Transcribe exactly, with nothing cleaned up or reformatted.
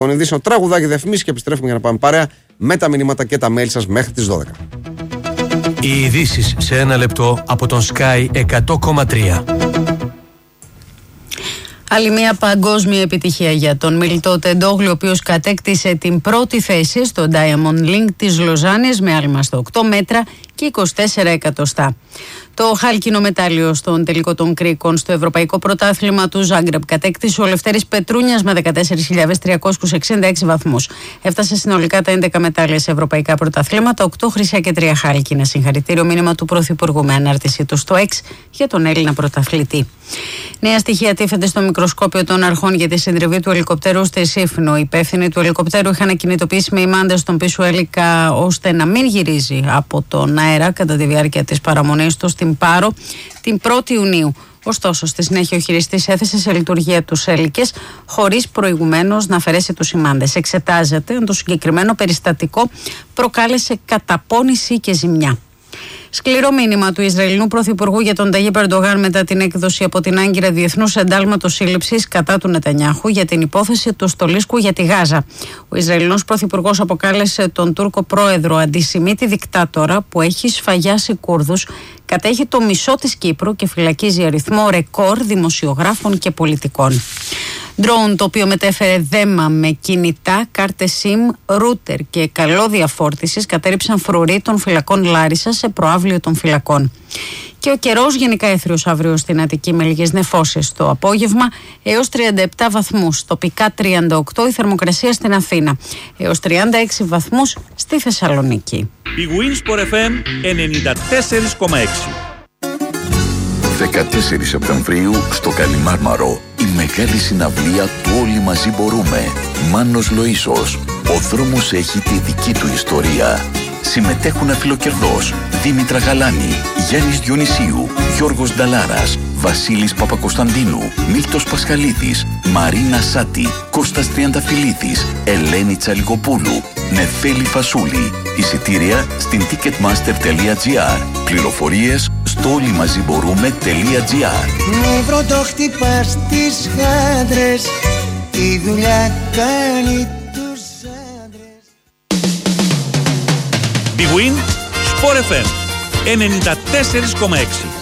Των ειδήσεων, τραγουδάκι, διαφημίσεις και επιστρέφουμε για να πάμε παρέα με τα μηνύματα και τα mail σας μέχρι τις δώδεκα. Οι ειδήσεις σε ένα λεπτό από τον Sky εκατό κόμμα τρία. Άλλη μια παγκόσμια επιτυχία για τον Μιλτό Τεντόγλου, ο οποίος κατέκτησε την πρώτη θέση στο Diamond League της Λοζάνης με άλμα στα οκτώ μέτρα και είκοσι τέσσερα εκατοστά. Το χάλκινο μετάλλιο στον τελικό των κρίκων στο Ευρωπαϊκό Πρωτάθλημα του Ζάγκρεπ κατέκτησε ο Λευτέρης Πετρούνιας με δεκατέσσερις χιλιάδες τριακόσιους εξήντα έξι βαθμούς. Έφτασε συνολικά τα έντεκα μετάλλια σε ευρωπαϊκά πρωταθλήματα, οκτώ χρυσά και τρία χάλκινα. Συγχαρητήριο μήνυμα του Πρωθυπουργού με ανάρτησή του στο X για τον Έλληνα πρωταθλητή. Νέα στοιχεία τίθενται στο μικροσκόπιο των αρχών για τη συντριβή του ελικοπτέρου στη Σύφνο. Οι υπεύθυνοι του ελικοπτέρου είχαν ακινητοποιήσει με ημάντες στον πίσω έλικα ώστε να μην γυρίζει από τον αέρα κατά τη διάρκεια της παραμονής του στην Πάρο την πρώτη Ιουνίου. Ωστόσο, στη συνέχεια ο χειριστής έθεσε σε λειτουργία τους έλικες χωρίς προηγουμένως να αφαιρέσει τους ημάντες. Εξετάζεται αν το συγκεκριμένο περιστατικό προκάλεσε καταπώνηση και ζημιά. Σκληρό μήνυμα του Ισραηλινού Πρωθυπουργού για τον Ταγίπ Ερντογάν μετά την έκδοση από την Άγκυρα διεθνούς εντάλματος σύλληψης κατά του Νετανιάχου για την υπόθεση του στολίσκου για τη Γάζα. Ο Ισραηλινός Πρωθυπουργός αποκάλεσε τον Τούρκο πρόεδρο αντισημίτη δικτάτορα που έχει σφαγιάσει Κούρδους, κατέχει το μισό της Κύπρου και φυλακίζει αριθμό ρεκόρ δημοσιογράφων και πολιτικών. Ντρόουν το οποίο μετέφερε δέμα με κινητά, κάρτες SIM, ρούτερ και καλώδια φόρτισης κατέριψαν φρουροί των φυλακών Λάρισα σε προαύλιο των φυλακών. Και ο καιρός γενικά έθριος αύριο στην Αττική με λίγες νεφώσεις το απόγευμα έως τριάντα επτά βαθμούς, τοπικά τριάντα οκτώ η θερμοκρασία στην Αθήνα, έως τριάντα έξι βαθμούς στη Θεσσαλονίκη. Η Winsport εφ εμ ενενήντα τέσσερα κόμμα έξι. δεκατέσσερις Σεπτεμβρίου στο Καλιμάρμαρο η μεγάλη συναυλία του Όλοι Μαζί Μπορούμε. Μάνος Λοΐσος. Ο δρόμος έχει τη δική του ιστορία. Συμμετέχουν Αφιλοκερδός, Δήμητρα Γαλάνη, Γιάννης Διονυσίου, Γιώργος Νταλάρας, Βασίλης Παπακοσταντίνου, Μίλτος Πασχαλίδης, Μαρίνα Σάτη, Κώστας Τριανταφυλλίδης, Ελένη Τσαλικοπούλου, Νεφέλη Φασούλη. Εισιτήρια στην ticketmaster τελεία τζι άρ. Πληροφορίες στο όλοιμαζιμπορούμε.gr. Με βροντο χτυπάς τις χάντρες, τη δουλειά κάνει τους άντρες. Big Win Sport εφ εμ ενενήντα τέσσερα κόμμα έξι.